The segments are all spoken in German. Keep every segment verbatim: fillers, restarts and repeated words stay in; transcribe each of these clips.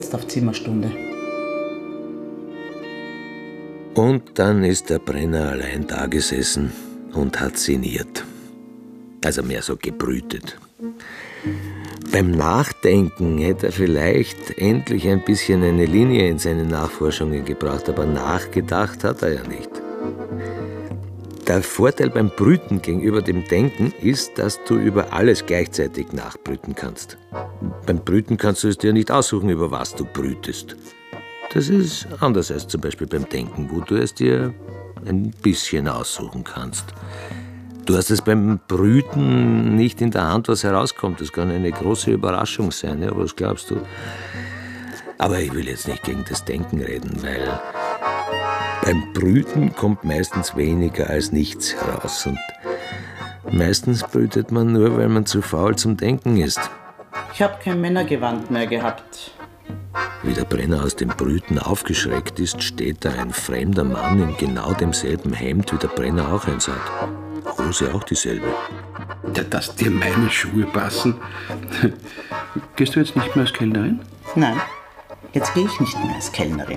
Jetzt auf Zimmerstunde. Und dann ist der Brenner allein da gesessen und hat sinniert. Also mehr so gebrütet. Beim Nachdenken hätte er vielleicht endlich ein bisschen eine Linie in seine Nachforschungen gebracht, aber nachgedacht hat er ja nicht. Der Vorteil beim Brüten gegenüber dem Denken ist, dass du über alles gleichzeitig nachbrüten kannst. Beim Brüten kannst du es dir nicht aussuchen, über was du brütest. Das ist anders als zum Beispiel beim Denken, wo du es dir ein bisschen aussuchen kannst. Du hast es beim Brüten nicht in der Hand, was herauskommt. Das kann eine große Überraschung sein, ja, was glaubst du? Aber ich will jetzt nicht gegen das Denken reden, weil beim Brüten kommt meistens weniger als nichts heraus. Und meistens brütet man nur, weil man zu faul zum Denken ist. Ich habe kein Männergewand mehr gehabt. Wie der Brenner aus dem Brüten aufgeschreckt ist, steht da ein fremder Mann in genau demselben Hemd, wie der Brenner auch eins hat. Hose auch dieselbe. Ja, dass dir meine Schuhe passen. Gehst du jetzt nicht mehr als Kellnerin? Nein, jetzt gehe ich nicht mehr als Kellnerin.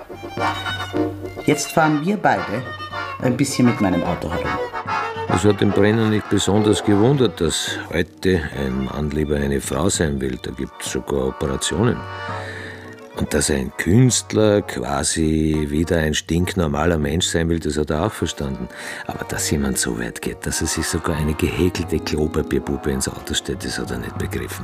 Jetzt fahren wir beide ein bisschen mit meinem Auto herum. Es hat den Brenner nicht besonders gewundert, dass heute ein Mann lieber eine Frau sein will. Da gibt es sogar Operationen. Und dass ein Künstler quasi wieder ein stinknormaler Mensch sein will, das hat er auch verstanden. Aber dass jemand so weit geht, dass er sich sogar eine gehäkelte Klopapierpuppe ins Auto stellt, das hat er nicht begriffen.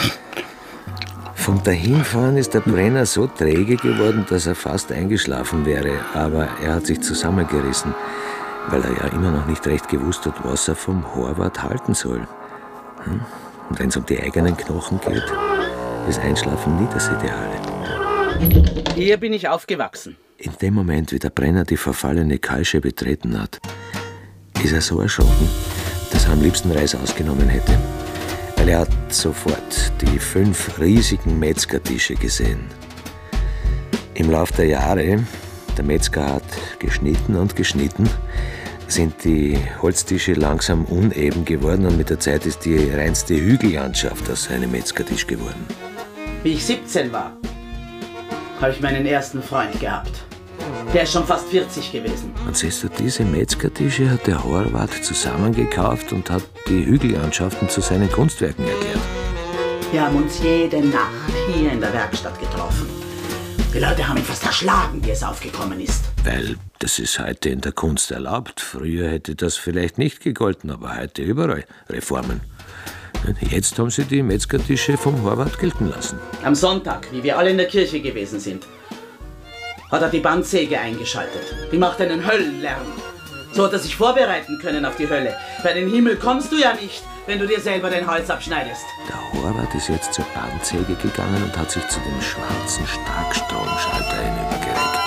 Vom Dahinfahren ist der Brenner so träge geworden, dass er fast eingeschlafen wäre. Aber er hat sich zusammengerissen, weil er ja immer noch nicht recht gewusst hat, was er vom Horvath halten soll. Und wenn es um die eigenen Knochen geht, ist Einschlafen nie das Ideale. Hier bin ich aufgewachsen. In dem Moment, wie der Brenner die verfallene Kalsche betreten hat, ist er so erschrocken, dass er am liebsten Reis ausgenommen hätte. Weil er hat sofort die fünf riesigen Metzgertische gesehen. Im Lauf der Jahre, der Metzger hat geschnitten und geschnitten, sind die Holztische langsam uneben geworden und mit der Zeit ist die reinste Hügellandschaft aus einem Metzgertisch geworden. Wie ich siebzehn war, habe ich meinen ersten Freund gehabt. Der ist schon fast vierzig gewesen. Und siehst du, diese Metzgertische hat der Horvath zusammengekauft und hat die Hügellandschaften zu seinen Kunstwerken erklärt. Wir haben uns jede Nacht hier in der Werkstatt getroffen. Die Leute haben ihn fast erschlagen, wie es aufgekommen ist. Weil das ist heute in der Kunst erlaubt. Früher hätte das vielleicht nicht gegolten, aber heute überall Reformen. Jetzt haben sie die Metzgertische vom Horvath gelten lassen. Am Sonntag, wie wir alle in der Kirche gewesen sind, hat er die Bandsäge eingeschaltet. Die macht einen Höllenlärm. So hat er sich vorbereiten können auf die Hölle. Bei den Himmel kommst du ja nicht, wenn du dir selber den Hals abschneidest. Der Horvath ist jetzt zur Bandsäge gegangen und hat sich zu dem schwarzen Starkstromschalter hinübergereckt.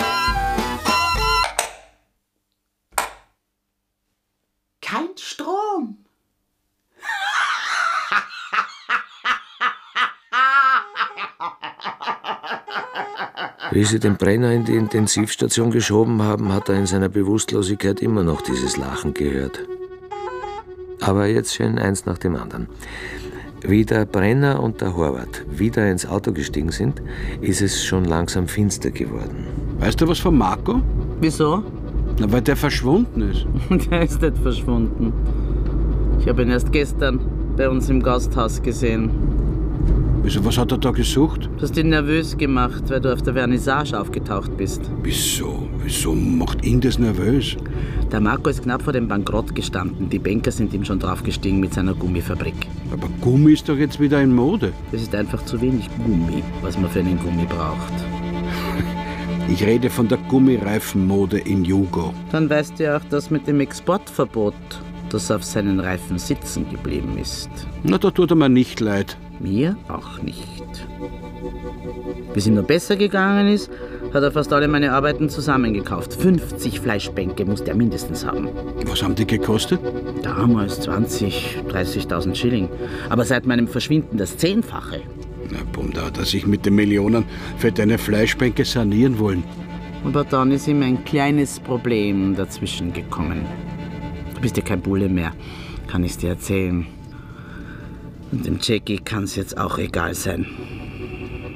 Kein Strom. Wie sie den Brenner in die Intensivstation geschoben haben, hat er in seiner Bewusstlosigkeit immer noch dieses Lachen gehört. Aber jetzt schön eins nach dem anderen. Wie der Brenner und der Horvath wieder ins Auto gestiegen sind, ist es schon langsam finster geworden. Weißt du was von Marco? Wieso? Na, weil der verschwunden ist. Der ist nicht verschwunden. Ich habe ihn erst gestern bei uns im Gasthaus gesehen. Wieso, was hat er da gesucht? Du hast ihn nervös gemacht, weil du auf der Vernissage aufgetaucht bist. Wieso? Wieso macht ihn das nervös? Der Marco ist knapp vor dem Bankrott gestanden. Die Banker sind ihm schon draufgestiegen mit seiner Gummifabrik. Aber Gummi ist doch jetzt wieder in Mode. Es ist einfach zu wenig Gummi, was man für einen Gummi braucht. Ich rede von der Gummireifenmode in Jugo. Dann weißt du ja auch, dass mit dem Exportverbot das auf seinen Reifen sitzen geblieben ist. Na, da tut er mir nicht leid. Mir auch nicht. Wie es ihm noch besser gegangen ist, hat er fast alle meine Arbeiten zusammengekauft. fünfzig Fleischbänke musste er mindestens haben. Was haben die gekostet? Damals zwanzig, dreißigtausend Schilling. Aber seit meinem Verschwinden das Zehnfache. Na, bumm, da hat er sich mit den Millionen für deine Fleischbänke sanieren wollen. Aber dann ist ihm ein kleines Problem dazwischen gekommen. Du bist ja kein Bulle mehr, kann ich's dir erzählen. Und dem Jackie kann's jetzt auch egal sein.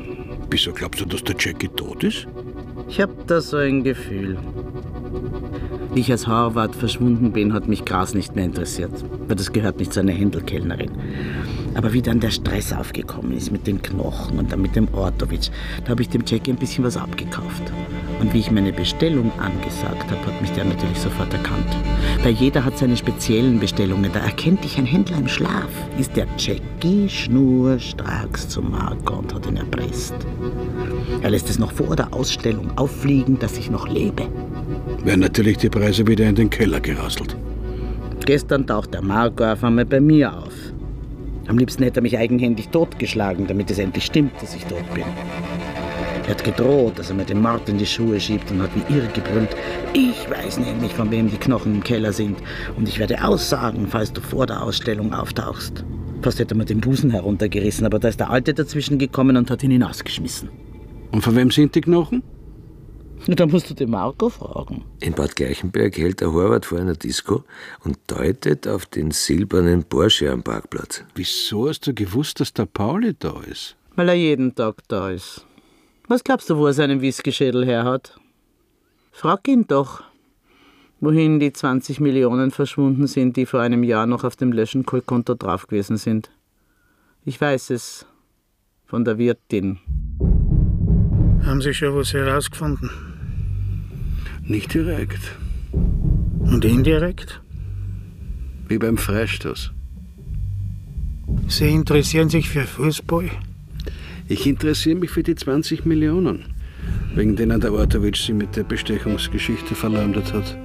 Wieso glaubst du, dass der Jackie tot ist? Ich hab da so ein Gefühl. Wie ich als Horvath verschwunden bin, hat mich Gras nicht mehr interessiert, weil das gehört nicht zu einer Händelkellnerin. Aber wie dann der Stress aufgekommen ist mit den Knochen und dann mit dem Ortowitsch, da habe ich dem Jackie ein bisschen was abgekauft. Und wie ich meine Bestellung angesagt habe, hat mich der natürlich sofort erkannt. Weil jeder hat seine speziellen Bestellungen, da erkennt dich ein Händler im Schlaf. Ist der Jackie schnurstracks zum Marker und hat ihn erpresst. Er lässt es noch vor der Ausstellung auffliegen, dass ich noch lebe. Werden natürlich die Preise wieder in den Keller gerasselt. Gestern taucht der Marco auf einmal bei mir auf. Am liebsten hätte er mich eigenhändig totgeschlagen, damit es endlich stimmt, dass ich tot bin. Er hat gedroht, dass er mir den Mord in die Schuhe schiebt und hat wie irre gebrüllt. Ich weiß nämlich, von wem die Knochen im Keller sind. Und ich werde aussagen, falls du vor der Ausstellung auftauchst. Fast hätte er mir den Busen heruntergerissen, aber da ist der Alte dazwischen gekommen und hat ihn hinausgeschmissen. Und von wem sind die Knochen? Und dann musst du den Marco fragen. In Bad Gleichenberg hält der Horvath vor einer Disco und deutet auf den silbernen Porsche am Parkplatz. Wieso hast du gewusst, dass der Pauli da ist? Weil er jeden Tag da ist. Was glaubst du, wo er seinen Whiskyschädel her hat? Frag ihn doch, wohin die zwanzig Millionen verschwunden sind, die vor einem Jahr noch auf dem Löschenkonto drauf gewesen sind. Ich weiß es. Von der Wirtin. Haben Sie schon was herausgefunden? Nicht direkt. Und indirekt? Wie beim Freistoß. Sie interessieren sich für Fußball? Ich interessiere mich für die zwanzig Millionen, wegen denen der Ortowitsch sie mit der Bestechungsgeschichte verleumdet hat.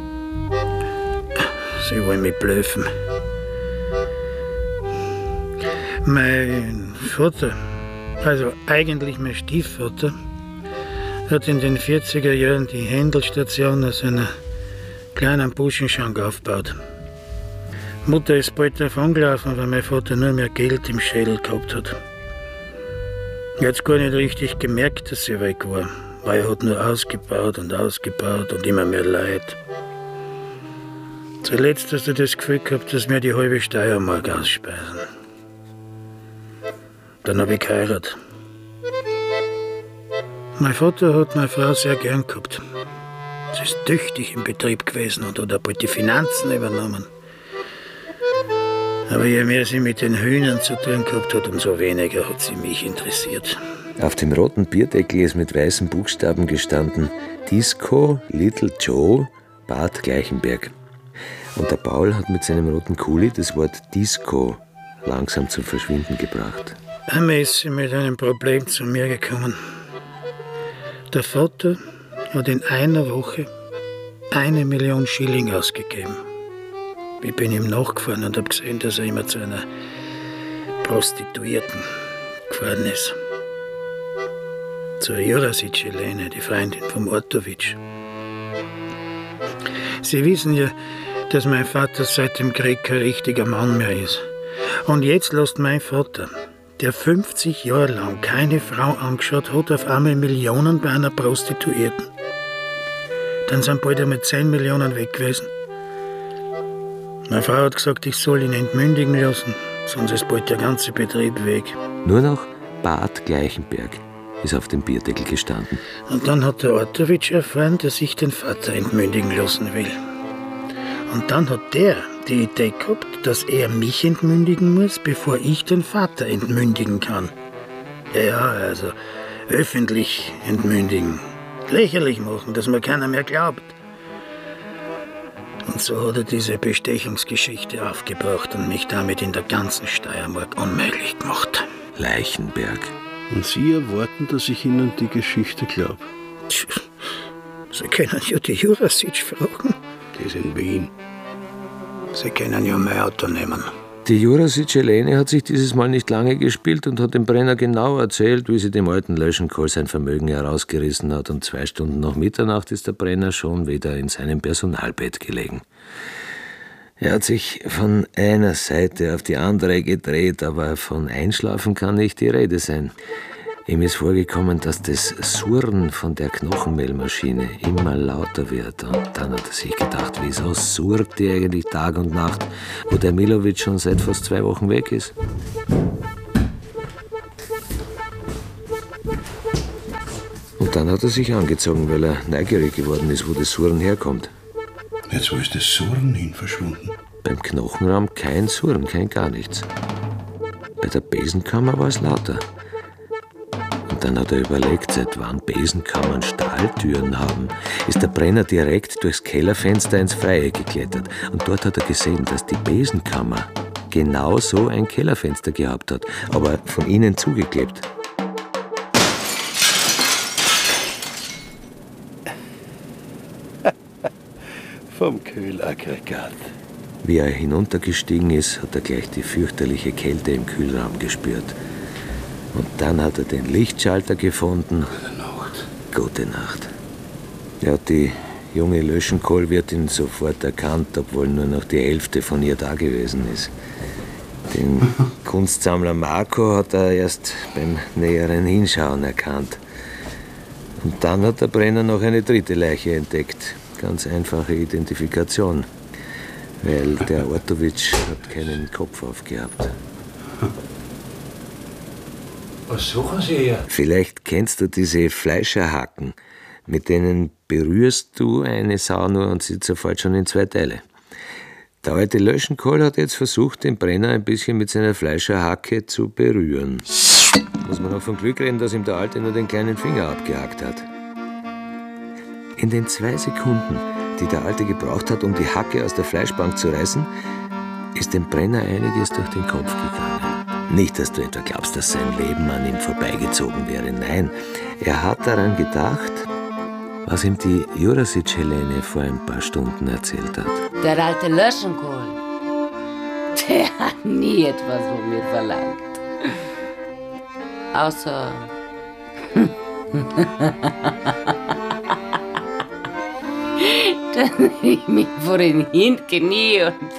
Sie wollen mich blöffen. Mein Vater, also eigentlich mein Stiefvater, hat in den vierziger Jahren die Händelstation aus einer kleinen Buschenschank aufgebaut. Mutter ist bald davongelaufen, weil mein Vater nur mehr Geld im Schädel gehabt hat. Er hat gar nicht richtig gemerkt, dass sie weg war, weil er hat nur ausgebaut und ausgebaut und immer mehr Leid. Zuletzt hast du das Gefühl gehabt, dass wir die halbe Steiermark ausspeisen. Dann habe ich geheiratet. Mein Vater hat meine Frau sehr gern gehabt. Sie ist tüchtig im Betrieb gewesen und hat bald die Finanzen übernommen. Aber je mehr sie mit den Hühnern zu tun gehabt hat, umso weniger hat sie mich interessiert. Auf dem roten Bierdeckel ist mit weißen Buchstaben gestanden: Disco Little Joe, Bad Gleichenberg. Und der Paul hat mit seinem roten Kuli das Wort Disco langsam zum Verschwinden gebracht. Einmal ist sie mit einem Problem zu mir gekommen. Der Vater hat in einer Woche eine Million Schilling ausgegeben. Ich bin ihm nachgefahren und habe gesehen, dass er immer zu einer Prostituierten gefahren ist. Zur Jurasic-Helene, die Freundin vom Ortowitsch. Sie wissen ja, dass mein Vater seit dem Krieg kein richtiger Mann mehr ist. Und jetzt lässt mein Vater, der fünfzig Jahre lang keine Frau angeschaut hat, auf einmal Millionen bei einer Prostituierten. Dann sind bald einmal zehn Millionen weg gewesen. Meine Frau hat gesagt, ich soll ihn entmündigen lassen, sonst ist bald der ganze Betrieb weg. Nur noch Bad Gleichenberg ist auf dem Bierdeckel gestanden. Und dann hat der Ortowitsch erfahren, dass ich den Vater entmündigen lassen will. Und dann hat der die Idee gehabt, dass er mich entmündigen muss, bevor ich den Vater entmündigen kann. Ja, also öffentlich entmündigen. Lächerlich machen, dass mir keiner mehr glaubt. Und so hat er diese Bestechungsgeschichte aufgebracht und mich damit in der ganzen Steiermark unmöglich gemacht. Leichenberg. Und Sie erwarten, dass ich Ihnen die Geschichte glaube? Sie können ja die Jurasic fragen. Die ist in Wien. Sie können ja mein Auto nehmen. Die Jurasic-Helene hat sich dieses Mal nicht lange gespielt und hat dem Brenner genau erzählt, wie sie dem alten Löschenkohl sein Vermögen herausgerissen hat. Und zwei Stunden nach Mitternacht ist der Brenner schon wieder in seinem Personalbett gelegen. Er hat sich von einer Seite auf die andere gedreht, aber von Einschlafen kann nicht die Rede sein. Ihm ist vorgekommen, dass das Surren von der Knochenmehlmaschine immer lauter wird. Und dann hat er sich gedacht, wieso surrt die eigentlich Tag und Nacht, wo der Milovic schon seit fast zwei Wochen weg ist? Und dann hat er sich angezogen, weil er neugierig geworden ist, wo das Surren herkommt. Jetzt, wo ist das Surren hin verschwunden? Beim Knochenraum kein Surren, kein gar nichts. Bei der Besenkammer war es lauter. Und dann hat er überlegt, seit wann Besenkammern Stahltüren haben. Ist der Brenner direkt durchs Kellerfenster ins Freie geklettert. Und dort hat er gesehen, dass die Besenkammer genau so ein Kellerfenster gehabt hat, aber von innen zugeklebt. Vom Kühlaggregat. Wie er hinuntergestiegen ist, hat er gleich die fürchterliche Kälte im Kühlraum gespürt. Und dann hat er den Lichtschalter gefunden. Gute Nacht. Gute Nacht. Ja, die junge Löschenkohlwirtin sofort erkannt, obwohl nur noch die Hälfte von ihr da gewesen ist. Den Kunstsammler Marco hat er erst beim näheren Hinschauen erkannt. Und dann hat der Brenner noch eine dritte Leiche entdeckt. Ganz einfache Identifikation. Weil der Ortowitsch hat keinen Kopf aufgehabt. Was suchen Sie hier? Vielleicht kennst du diese Fleischerhaken. Mit denen berührst du eine Sau nur und sie zerfällt schon in zwei Teile. Der alte Löschenkohl hat jetzt versucht, den Brenner ein bisschen mit seiner Fleischerhacke zu berühren. Muss man auch von Glück reden, dass ihm der Alte nur den kleinen Finger abgehackt hat. In den zwei Sekunden, die der Alte gebraucht hat, um die Hacke aus der Fleischbank zu reißen, ist dem Brenner einiges durch den Kopf gegangen. Nicht, dass du etwa glaubst, dass sein Leben an ihm vorbeigezogen wäre. Nein, er hat daran gedacht, was ihm die Jurasic-Helene vor ein paar Stunden erzählt hat. Der alte Löschenkohl, der hat nie etwas von mir verlangt. Außer... dass ich mich vor ihn hinknie und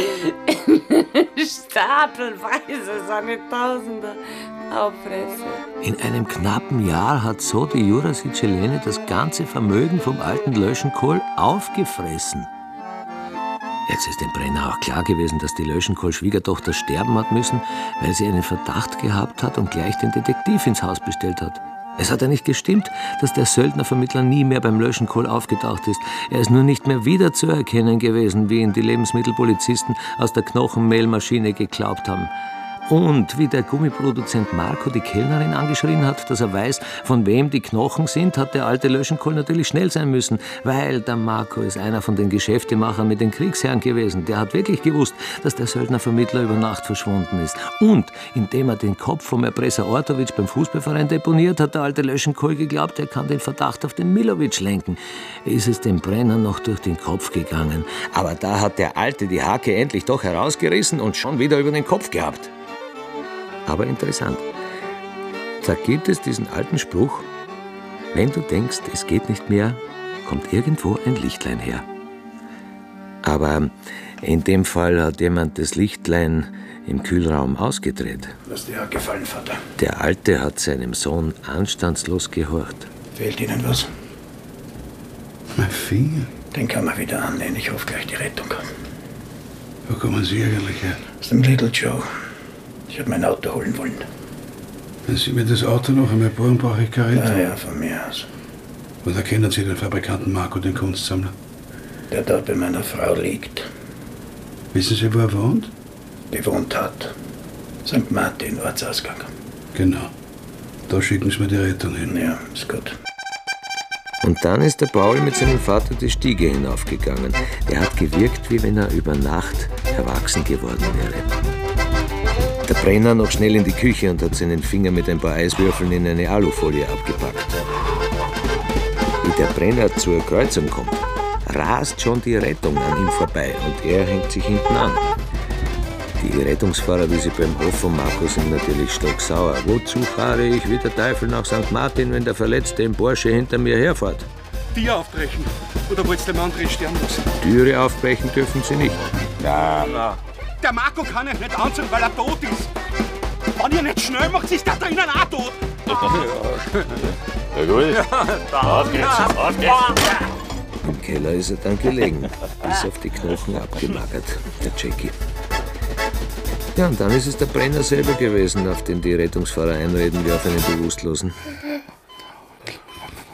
stapelweise seine Tausender auffresse. In einem knappen Jahr hat so die Jurasic-Helene das ganze Vermögen vom alten Löschenkohl aufgefressen. Jetzt ist dem Brenner auch klar gewesen, dass die Löschenkohl-Schwiegertochter sterben hat müssen, weil sie einen Verdacht gehabt hat und gleich den Detektiv ins Haus bestellt hat. Es hat ja nicht gestimmt, dass der Söldnervermittler nie mehr beim Löschenkohl aufgetaucht ist. Er ist nur nicht mehr wiederzuerkennen gewesen, wie ihn die Lebensmittelpolizisten aus der Knochenmehlmaschine geglaubt haben. Und wie der Gummiproduzent Marco die Kellnerin angeschrien hat, dass er weiß, von wem die Knochen sind, hat der alte Löschenkohl natürlich schnell sein müssen, weil der Marco ist einer von den Geschäftemachern mit den Kriegsherren gewesen. Der hat wirklich gewusst, dass der Söldnervermittler über Nacht verschwunden ist. Und indem er den Kopf vom Erpresser Ortowitsch beim Fußballverein deponiert, hat der alte Löschenkohl geglaubt, er kann den Verdacht auf den Millowitsch lenken. Ist es dem Brenner noch durch den Kopf gegangen. Aber da hat der Alte die Hacke endlich doch herausgerissen und schon wieder über den Kopf gehabt. Aber interessant. Da gibt es diesen alten Spruch, wenn du denkst, es geht nicht mehr, kommt irgendwo ein Lichtlein her. Aber in dem Fall hat jemand das Lichtlein im Kühlraum ausgedreht. Lass dir gefallen, Vater. Der Alte hat seinem Sohn anstandslos gehorcht. Fehlt Ihnen was? Mein Finger? Den kann man wieder annehmen. Ich hoffe gleich die Rettung haben. Wo kommen Sie eigentlich her? Aus dem Little Joe. Ich habe mein Auto holen wollen. Wenn Sie mir das Auto noch einmal bauen, brauche ich keine Rettung. Ja, ja, von mir aus. Und erkennen Sie den Fabrikanten Marco, den Kunstsammler? Der dort bei meiner Frau liegt. Wissen Sie, wo er wohnt? Gewohnt hat. Sankt Martin, Ortsausgang. Genau. Da schicken Sie mir die Rettung hin. Ja, ist gut. Und dann ist der Paul mit seinem Vater die Stiege hinaufgegangen. Er hat gewirkt, wie wenn er über Nacht erwachsen geworden wäre. Der Brenner noch schnell in die Küche und hat seinen Finger mit ein paar Eiswürfeln in eine Alufolie abgepackt. Wie der Brenner zur Kreuzung kommt, rast schon die Rettung an ihm vorbei und er hängt sich hinten an. Die Rettungsfahrer, wie sie beim Hof von Marco sind, natürlich stocksauer. Wozu fahre ich wie der Teufel nach Sankt Martin, wenn der Verletzte im Porsche hinter mir herfährt? Tür aufbrechen. Oder wollt ihr den anderen sterben lassen? Türe aufbrechen dürfen sie nicht. Ja. ja. Der Marco kann euch nicht anziehen, weil er tot ist. Wenn ihr nicht schnell macht, ist der drinnen auch tot. Ja, ja gut. Ja, auf geht's, auf geht's. Im Keller ist er dann gelegen, bis auf die Knochen abgemagert, der Jackie. Ja, und dann ist es der Brenner selber gewesen, auf den die Rettungsfahrer einreden wie auf einen Bewusstlosen.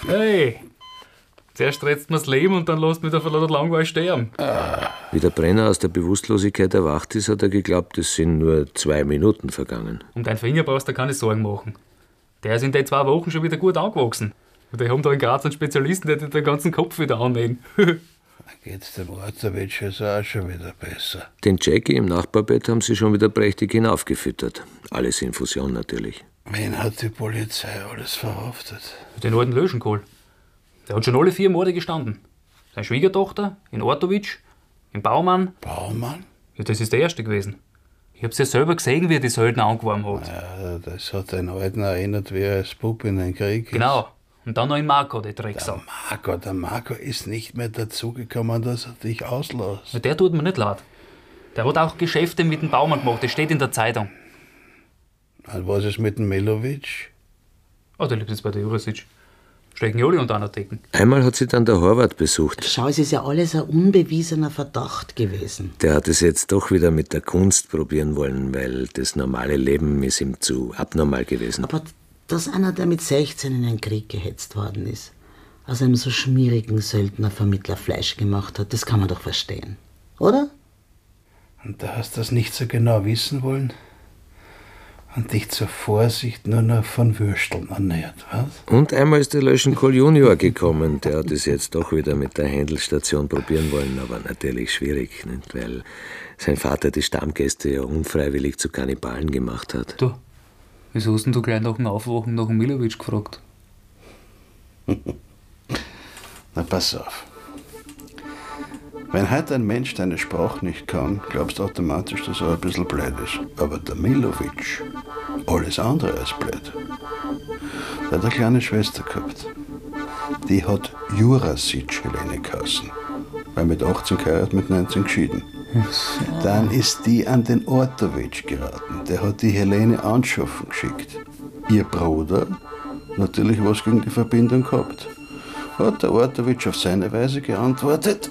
Hey, zuerst rettet man das Leben und dann lässt man vor lauter Langweil sterben. Wie der Brenner aus der Bewusstlosigkeit erwacht ist, hat er geglaubt, es sind nur zwei Minuten vergangen. Um deinen Finger brauchst du keine Sorgen machen. Der ist in den zwei Wochen schon wieder gut angewachsen. Und die haben da in Graz einen Spezialisten, der dir den ganzen Kopf wieder annähen. Dann geht's dem Ortowitsch also auch schon wieder besser. Den Jackie im Nachbarbett haben sie schon wieder prächtig hinaufgefüttert. Alles in Fusion natürlich. Wen hat die Polizei alles verhaftet? Den alten Löschenkohl. Der hat schon alle vier Morde gestanden. Seine Schwiegertochter, in Ortowitsch, in Baumann. Baumann? Ja, das ist der erste gewesen. Ich hab's ja selber gesehen, wie er die Söldner angeworben hat. Ja, das hat den Alten erinnert, wie er als Bub in den Krieg ist. Genau. Und dann noch in Marco, der Drecksau. Der Marco, der Marco ist nicht mehr dazugekommen, dass er dich auslässt. Ja, der tut mir nicht leid. Der hat auch Geschäfte mit dem Baumann gemacht, das steht in der Zeitung. Und was ist mit dem Milovic? Oh, der lebt jetzt bei der Jurasic. Stecken ja alle unter einer Decke. Einmal hat sie dann der Horvath besucht. Schau, es ist ja alles ein unbewiesener Verdacht gewesen. Der hat es jetzt doch wieder mit der Kunst probieren wollen, weil das normale Leben ist ihm zu abnormal gewesen. Aber dass einer, der mit sechzehn in den Krieg gehetzt worden ist, aus einem so schmierigen Söldnervermittler Fleisch gemacht hat, das kann man doch verstehen. Oder? Und da hast du das nicht so genau wissen wollen? Und dich zur Vorsicht nur noch von Würsteln ernährt, was? Und einmal ist der Löschenkohl Junior gekommen. Der hat es jetzt doch wieder mit der Händelstation probieren wollen, aber natürlich schwierig, nicht? Weil sein Vater die Stammgäste ja unfreiwillig zu Kannibalen gemacht hat. Du, wieso hast denn du gleich nach dem Aufwachen nach dem Milovic gefragt? Na, pass auf. Wenn heute ein Mensch deine Sprache nicht kann, glaubst du automatisch, dass er ein bisschen blöd ist. Aber der Milovic, alles andere als blöd. Der hat eine kleine Schwester gehabt. Die hat Jurasic Helene geheißen. Weil mit achtzehn geheiratet, mit neunzehn geschieden. Dann ist die an den Ortowitsch geraten. Der hat die Helene anschaffen geschickt. Ihr Bruder natürlich was gegen die Verbindung gehabt. Hat der Ortowitsch auf seine Weise geantwortet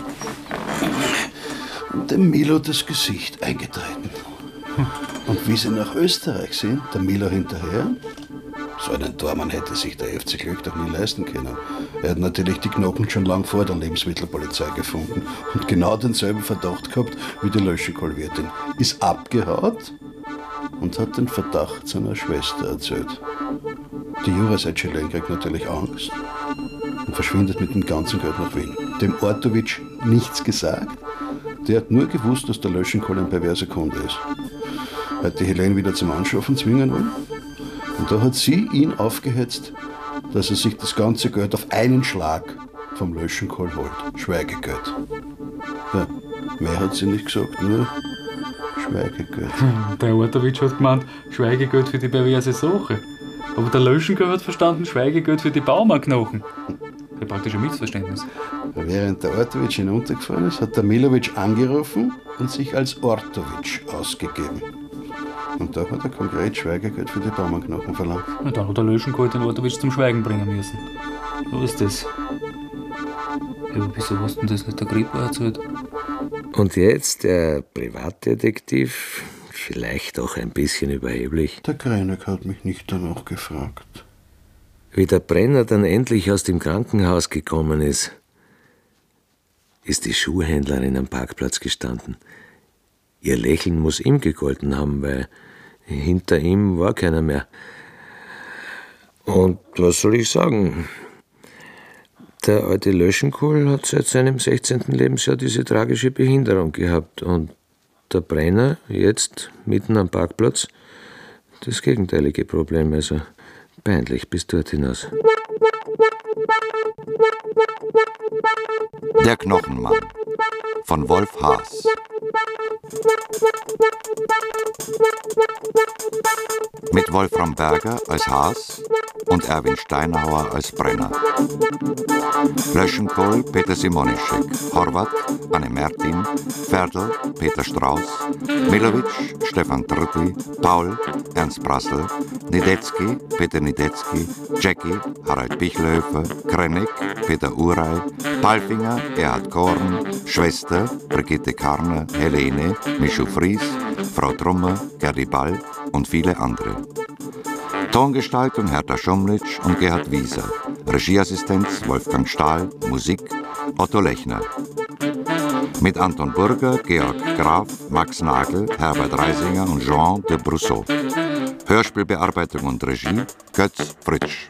und dem Milo das Gesicht eingetreten. Und wie sie nach Österreich sind, der Milo hinterher, so einen Tormann hätte sich der F C Glück doch nie leisten können. Er hat natürlich die Knochen schon lang vor der Lebensmittelpolizei gefunden und genau denselben Verdacht gehabt wie die Löschenkohlwirtin. Ist abgehaut und hat den Verdacht seiner Schwester erzählt. Die Jurasic-Helene kriegt natürlich Angst und verschwindet mit dem ganzen Geld nach Wien. Dem Ortowitsch nichts gesagt. Der hat nur gewusst, dass der Löschenkohl ein perverser Kunde ist. Er hat die Helene wieder zum Anschaffen zwingen wollen. Und da hat sie ihn aufgehetzt, dass er sich das ganze Geld auf einen Schlag vom Löschenkohl holt. Schweigegeld. Ja, mehr hat sie nicht gesagt, nur Schweigegeld. Hm, der Ortowitsch hat gemeint, Schweigegeld für die perverse Sache. Aber der Löschenkohl hat verstanden, Schweigegeld für die Baumannknochen. Das ist praktisch ein Missverständnis. Während der Ortowitsch hinuntergefahren ist, hat der Milovic angerufen und sich als Ortowitsch ausgegeben. Und da hat er konkret Schweigegeld für die Baumannknochen verlangt. Na, dann hat der Löschenkohl den Ortowitsch zum Schweigen bringen müssen. So ist das. Ja, aber wieso hast du denn das nicht der Kripo erzählt? Und jetzt der Privatdetektiv, vielleicht auch ein bisschen überheblich. Der Krenek hat mich nicht danach gefragt. Wie der Brenner dann endlich aus dem Krankenhaus gekommen ist, ist die Schuhhändlerin am Parkplatz gestanden. Ihr Lächeln muss ihm gegolten haben, weil hinter ihm war keiner mehr. Und was soll ich sagen? Der alte Löschenkohl hat seit seinem sechzehnten Lebensjahr diese tragische Behinderung gehabt. Und der Brenner, jetzt mitten am Parkplatz, das gegenteilige Problem. Also peinlich bis dort hinaus. Der Knochenmann von Wolf Haas. Mit Wolfram Berger als Haas und Erwin Steinhauer als Brenner. Löschenkohl Peter Simonischek, Horvath Anne Mertin, Ferdl Peter Strauß, Milovic Stefan Trtli, Paul Ernst Brassel, Niedetzky Peter Niedetzky, Jackie Harald Bichlöfer, Krenek Peter Uray, Palfinger Erhard Korn, Schwester Brigitte Karner, Helene Mischu Fries, Frau Trummer, Gerdi Ball und viele andere. Tongestaltung Hertha Schumlitsch und Gerhard Wieser. Regieassistenz Wolfgang Stahl. Musik Otto Lechner. Mit Anton Burger, Georg Graf, Max Nagel, Herbert Reisinger und Jean de Brousseau. Hörspielbearbeitung und Regie Götz Fritsch.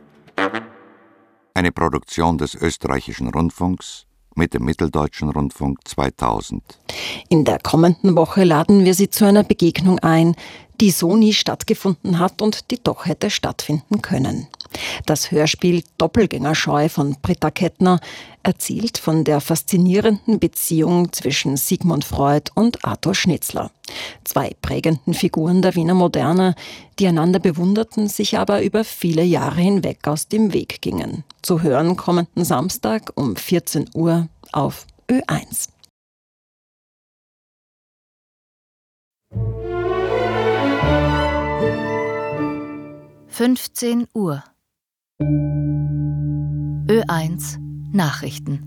Eine Produktion des Österreichischen Rundfunks mit dem Mitteldeutschen Rundfunk zweitausend. In der kommenden Woche laden wir Sie zu einer Begegnung ein, die so nie stattgefunden hat und die doch hätte stattfinden können. Das Hörspiel Doppelgängerscheu von Britta Kettner erzählt von der faszinierenden Beziehung zwischen Sigmund Freud und Arthur Schnitzler. Zwei prägenden Figuren der Wiener Moderne, die einander bewunderten, sich aber über viele Jahre hinweg aus dem Weg gingen. Zu hören kommenden Samstag um vierzehn Uhr auf Ö eins. fünfzehn Uhr. Ö eins Nachrichten.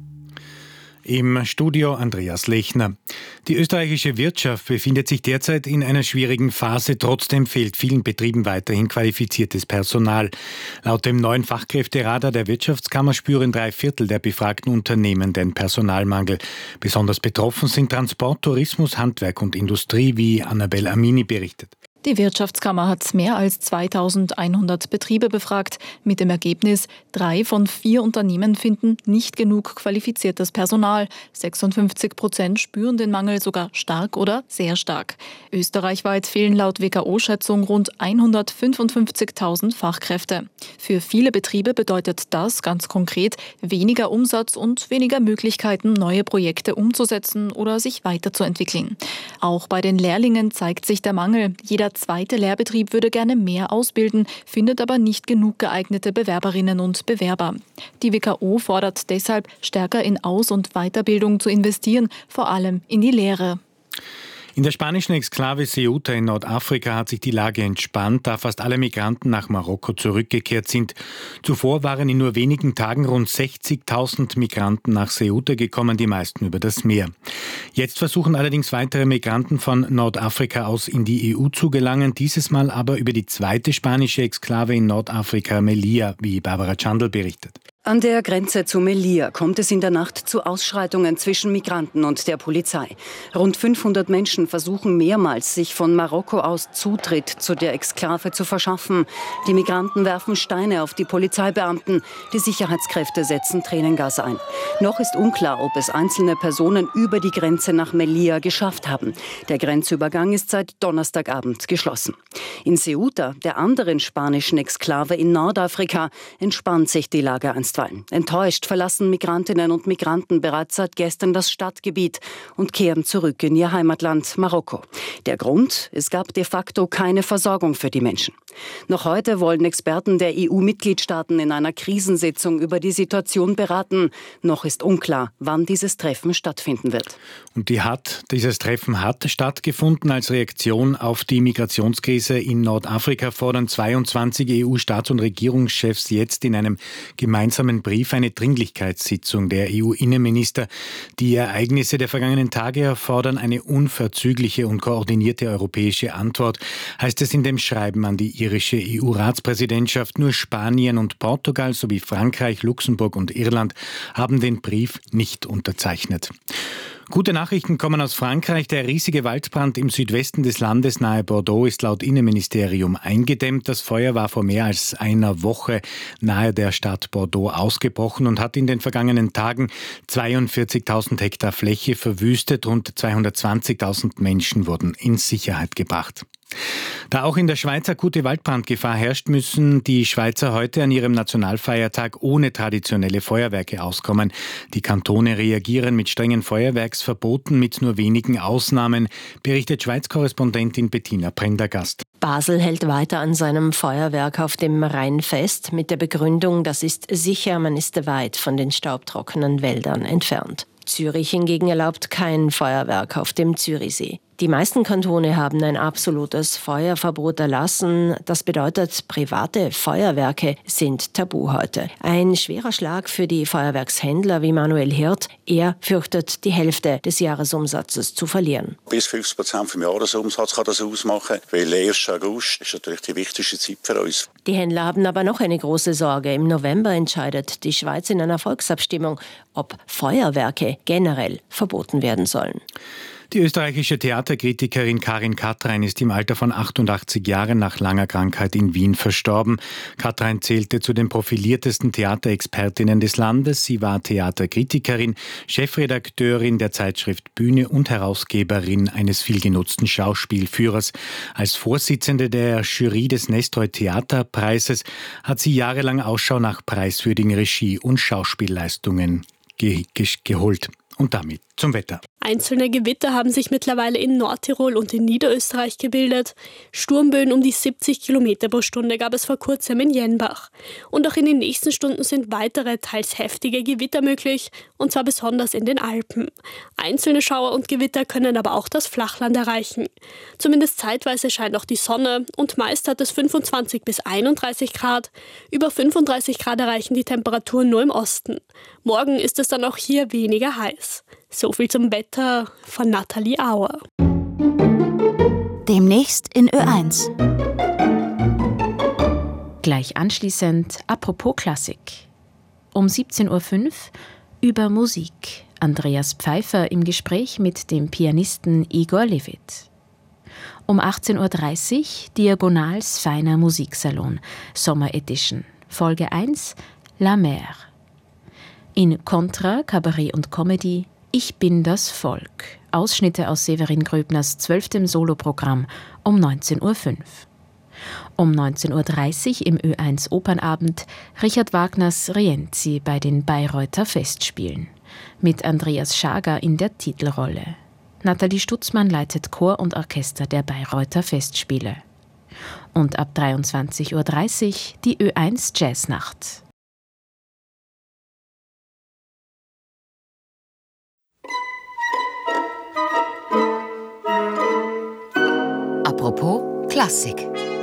Im Studio Andreas Lechner. Die österreichische Wirtschaft befindet sich derzeit in einer schwierigen Phase. Trotzdem fehlt vielen Betrieben weiterhin qualifiziertes Personal. Laut dem neuen Fachkräfteradar der Wirtschaftskammer spüren drei Viertel der befragten Unternehmen den Personalmangel. Besonders betroffen sind Transport, Tourismus, Handwerk und Industrie, wie Annabel Amini berichtet. Die Wirtschaftskammer hat mehr als zweitausendeinhundert Betriebe befragt, mit dem Ergebnis, drei von vier Unternehmen finden nicht genug qualifiziertes Personal. sechsundfünfzig Prozent spüren den Mangel sogar stark oder sehr stark. Österreichweit fehlen laut W K O-Schätzung rund hundertfünfundfünfzigtausend Fachkräfte. Für viele Betriebe bedeutet das ganz konkret weniger Umsatz und weniger Möglichkeiten, neue Projekte umzusetzen oder sich weiterzuentwickeln. Auch bei den Lehrlingen zeigt sich der Mangel. Jeder zweite Lehrbetrieb würde gerne mehr ausbilden, findet aber nicht genug geeignete Bewerberinnen und Bewerber. Die W K O fordert deshalb, stärker in Aus- und Weiterbildung zu investieren, vor allem in die Lehre. In der spanischen Exklave Ceuta in Nordafrika hat sich die Lage entspannt, da fast alle Migranten nach Marokko zurückgekehrt sind. Zuvor waren in nur wenigen Tagen rund sechzigtausend Migranten nach Ceuta gekommen, die meisten über das Meer. Jetzt versuchen allerdings weitere Migranten von Nordafrika aus in die E U zu gelangen, dieses Mal aber über die zweite spanische Exklave in Nordafrika, Melilla, wie Barbara Chandl berichtet. An der Grenze zu Melilla kommt es in der Nacht zu Ausschreitungen zwischen Migranten und der Polizei. Rund fünfhundert Menschen versuchen mehrmals, sich von Marokko aus Zutritt zu der Exklave zu verschaffen. Die Migranten werfen Steine auf die Polizeibeamten. Die Sicherheitskräfte setzen Tränengas ein. Noch ist unklar, ob es einzelne Personen über die Grenze nach Melilla geschafft haben. Der Grenzübergang ist seit Donnerstagabend geschlossen. In Ceuta, der anderen spanischen Exklave in Nordafrika, entspannt sich die Lage einstweilen. Enttäuscht verlassen Migrantinnen und Migranten bereits seit gestern das Stadtgebiet und kehren zurück in ihr Heimatland Marokko. Der Grund? Es gab de facto keine Versorgung für die Menschen. Noch heute wollen Experten der E U-Mitgliedstaaten in einer Krisensitzung über die Situation beraten. Noch ist unklar, wann dieses Treffen stattfinden wird. Und die hat, dieses Treffen hat stattgefunden. Als Reaktion auf die Migrationskrise in Nordafrika fordern zweiundzwanzig E U-Staats- und Regierungschefs jetzt in einem gemeinsamen Brief eine Dringlichkeitssitzung der E U-Innenminister. Die Ereignisse der vergangenen Tage erfordern eine unverzügliche und koordinierte europäische Antwort, heißt es in dem Schreiben an die irische E U-Ratspräsidentschaft. Nur Spanien und Portugal sowie Frankreich, Luxemburg und Irland haben den Brief nicht unterzeichnet. Gute Nachrichten kommen aus Frankreich. Der riesige Waldbrand im Südwesten des Landes nahe Bordeaux ist laut Innenministerium eingedämmt. Das Feuer war vor mehr als einer Woche nahe der Stadt Bordeaux ausgebrochen und hat in den vergangenen Tagen zweiundvierzigtausend Hektar Fläche verwüstet. Rund zweihundertzwanzigtausend Menschen wurden in Sicherheit gebracht. Da auch in der Schweiz akute Waldbrandgefahr herrscht, müssen die Schweizer heute an ihrem Nationalfeiertag ohne traditionelle Feuerwerke auskommen. Die Kantone reagieren mit strengen Feuerwerksverboten mit nur wenigen Ausnahmen, berichtet Schweiz-Korrespondentin Bettina Prendergast. Basel hält weiter an seinem Feuerwerk auf dem Rhein fest, mit der Begründung, das ist sicher, man ist weit von den staubtrockenen Wäldern entfernt. Zürich hingegen erlaubt kein Feuerwerk auf dem Zürichsee. Die meisten Kantone haben ein absolutes Feuerverbot erlassen. Das bedeutet, private Feuerwerke sind tabu heute. Ein schwerer Schlag für die Feuerwerkshändler wie Manuel Hirt. Er fürchtet, die Hälfte des Jahresumsatzes zu verlieren. Bis fünfzig Prozent vom Jahresumsatz kann das ausmachen, weil der erste August ist natürlich die wichtigste Zeit für uns. Die Händler haben aber noch eine große Sorge. Im November entscheidet die Schweiz in einer Volksabstimmung, ob Feuerwerke generell verboten werden sollen. Die österreichische Theaterkritikerin Karin Katrein ist im Alter von achtundachtzig Jahren nach langer Krankheit in Wien verstorben. Katrein zählte zu den profiliertesten Theaterexpertinnen des Landes. Sie war Theaterkritikerin, Chefredakteurin der Zeitschrift Bühne und Herausgeberin eines vielgenutzten Schauspielführers. Als Vorsitzende der Jury des Nestroy Theaterpreises hat sie jahrelang Ausschau nach preiswürdigen Regie- und Schauspielleistungen ge- ge- geholt. Und damit zum Wetter. Einzelne Gewitter haben sich mittlerweile in Nordtirol und in Niederösterreich gebildet. Sturmböen um die siebzig Kilometer pro Stunde gab es vor kurzem in Jenbach. Und auch in den nächsten Stunden sind weitere, teils heftige Gewitter möglich, und zwar besonders in den Alpen. Einzelne Schauer und Gewitter können aber auch das Flachland erreichen. Zumindest zeitweise scheint auch die Sonne und meist hat es fünfundzwanzig bis einunddreißig Grad. Über fünfunddreißig Grad erreichen die Temperaturen nur im Osten. Morgen ist es dann auch hier weniger heiß. So viel zum Wetter von Nathalie Auer. Demnächst in Ö eins. Gleich anschließend Apropos Klassik. Um siebzehn Uhr fünf über Musik. Andreas Pfeiffer im Gespräch mit dem Pianisten Igor Levit. Um achtzehn Uhr dreißig Diagonals feiner Musiksalon, Sommer Edition. Folge eins, La Mer. In Contra, Kabarett und Comedy, Ich bin das Volk. Ausschnitte aus Severin Gröbners zwölftem Soloprogramm um neunzehn Uhr fünf. Um neunzehn Uhr dreißig im Ö eins Opernabend Richard Wagners Rienzi bei den Bayreuther Festspielen. Mit Andreas Schager in der Titelrolle. Nathalie Stutzmann leitet Chor und Orchester der Bayreuther Festspiele. Und ab dreiundzwanzig Uhr dreißig die Ö eins Jazznacht. Apropos Klassik.